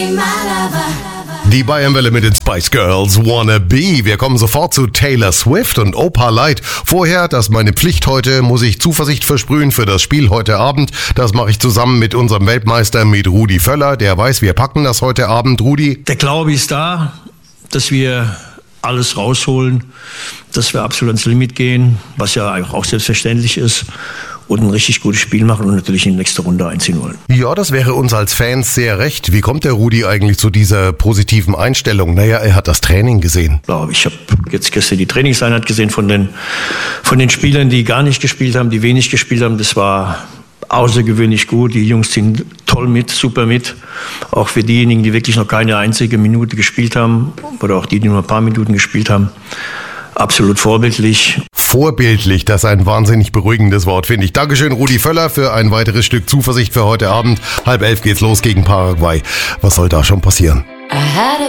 Die Bayernwelle mit den Spice Girls Wanna Be. Wir kommen sofort zu Taylor Swift und Opa Light. Vorher, das ist meine Pflicht heute, muss ich Zuversicht versprühen für das Spiel heute Abend. Das mache ich zusammen mit unserem Weltmeister, mit Rudi Völler. Der weiß, wir packen das heute Abend. Rudi? Der Glaube ist da, dass wir alles rausholen, dass wir absolut ans Limit gehen, was ja auch selbstverständlich ist. Und ein richtig gutes Spiel machen und natürlich in die nächste Runde einziehen wollen. Ja, das wäre uns als Fans sehr recht. Wie kommt der Rudi eigentlich zu dieser positiven Einstellung? Naja, er hat das Training gesehen. Ich habe jetzt gestern die Trainingseinheit gesehen von den Spielern, die gar nicht gespielt haben, die wenig gespielt haben. Das war außergewöhnlich gut. Die Jungs sind toll mit, super mit. Auch für diejenigen, die wirklich noch keine einzige Minute gespielt haben oder auch die nur ein paar Minuten gespielt haben. Absolut vorbildlich. Vorbildlich, das ist ein wahnsinnig beruhigendes Wort, finde ich. Dankeschön, Rudi Völler, für ein weiteres Stück Zuversicht für heute Abend. 10:30 geht's los gegen Paraguay. Was soll da schon passieren?